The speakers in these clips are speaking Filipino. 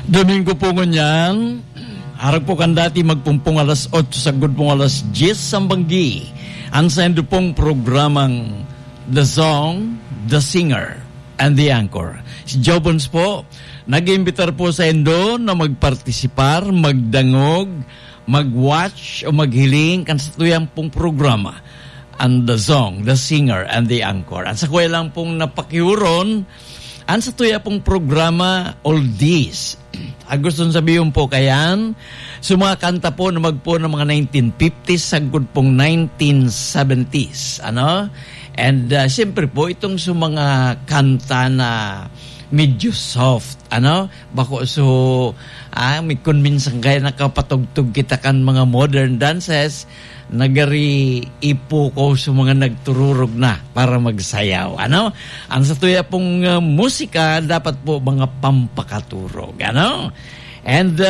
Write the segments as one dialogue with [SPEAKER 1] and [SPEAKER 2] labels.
[SPEAKER 1] Domingo po ngunyan, harap po kan dati magpumpong alas 8 sagod pong alas 10 sambanggi. Ansendo pong programang The Song, The Singer, and The Anchor. Si Jobons po, nag-imbitar po sa Endo na magpartisipar, magdangog, mag-watch o maghiling kan sa tuyang pong programa. And The Song, The Singer, and The Anchor. At sa kuya lang pong napakiuron, ang sa tuya pong programa, Oldies. Gusto sabihin po kayan, sumakanta po na magpo ng mga 1950s, sagod pong 1970s. Ano? And siyempre po, itong mga kanta na medyo soft. Ano? Bako so, may convincing kaya nakapatugtog kita kan mga modern dances, nagari ipo ko sa mga nagtururog na para magsayaw. Ano? Ang sa tuya pong musika, dapat po mga pampakaturog. Ano? And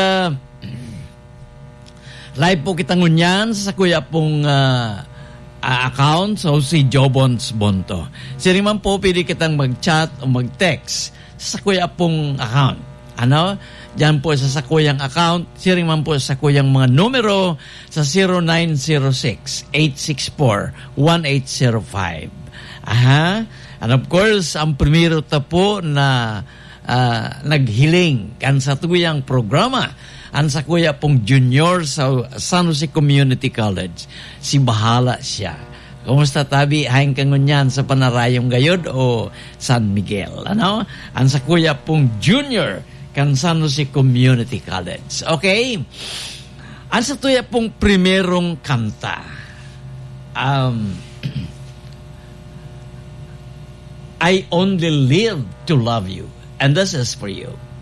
[SPEAKER 1] live po kita ngunyan sa kuya pong account, so si Jobons Bonto. Siri man po, pwede kitang mag-chat o mag-text sa kuya pong account. Ano? Diyan po sa sakuyang account, siring man po sa sakuyang mga numero sa 0906-864-1805. Aha. And of course, ang primero ta po na naghiling kan sa tuyang programa, ang sakuya pong junior sa San Jose Community College. Si bahala siya. Kumusta tabi? Haing kangunyan sa Panarayong Gayod o San Miguel. Ano? Ang sakuya pong junior kan San Jose Community College. Okay? Ang sa tuya pong primerong kanta, I Only Live to Love You. And this is for you.